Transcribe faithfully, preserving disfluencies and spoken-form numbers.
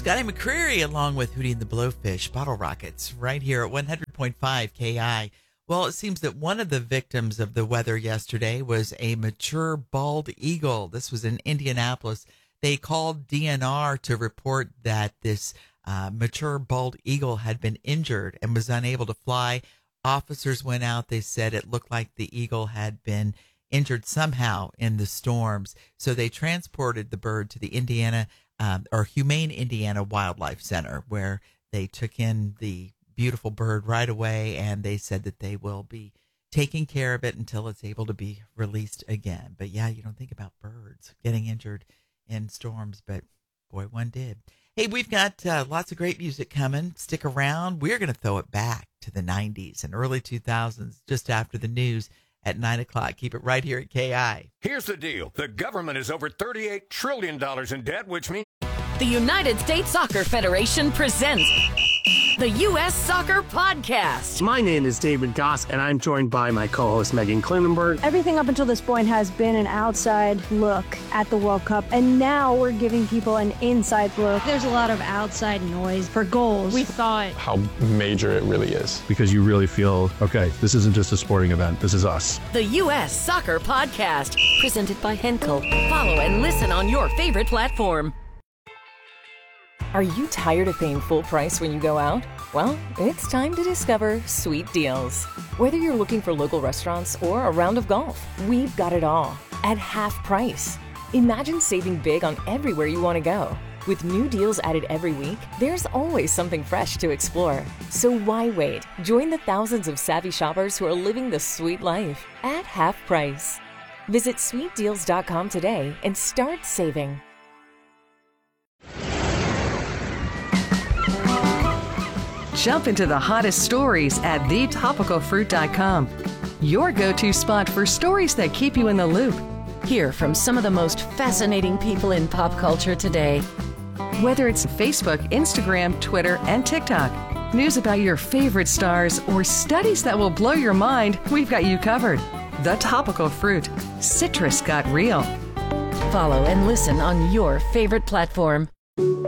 Scotty McCreery along with Hootie and the Blowfish, Bottle Rockets, right here at one hundred point five K I. Well, it seems that one of the victims of the weather yesterday was a mature bald eagle. This was in Indianapolis. They called D N R to report that this uh, mature bald eagle had been injured and was unable to fly. Officers went out. They said it looked like the eagle had been injured somehow in the storms. So they transported the bird to the Indiana um, or Humane Indiana Wildlife Center, where they took in the beautiful bird right away, and they said that they will be taking care of it until it's able to be released again. But yeah, you don't think about birds getting injured in storms, but boy, one did. Hey, we've got uh, lots of great music coming. Stick around. We're going to throw it back to the nineties and early two thousands just after the news at nine o'clock. Keep it right here at K I. Here's the deal. The government is over thirty-eight trillion dollars in debt, which means the United States Soccer Federation presents the U S Soccer Podcast. My name is David Goss, and I'm joined by my co-host Megan Klinenberg. Everything up until this point has been an outside look at the World Cup, and now we're giving people an inside look. There's a lot of outside noise for goals. We thought how major it really is. Because you really feel, okay, this isn't just a sporting event, this is us. The U S Soccer Podcast, presented by Henkel. Follow and listen on your favorite platform. Are you tired of paying full price when you go out? Well, it's time to discover Sweet Deals. Whether you're looking for local restaurants or a round of golf, we've got it all at half price. Imagine saving big on everywhere you want to go. With new deals added every week, there's always something fresh to explore. So why wait? Join the thousands of savvy shoppers who are living the sweet life at half price. Visit sweet deals dot com today and start saving. Jump into the hottest stories at the topical fruit dot com. Your go-to spot for stories that keep you in the loop. Hear from some of the most fascinating people in pop culture today. Whether it's Facebook, Instagram, Twitter, and TikTok, news about your favorite stars, or studies that will blow your mind, we've got you covered. The Topical Fruit. Citrus got real. Follow and listen on your favorite platform.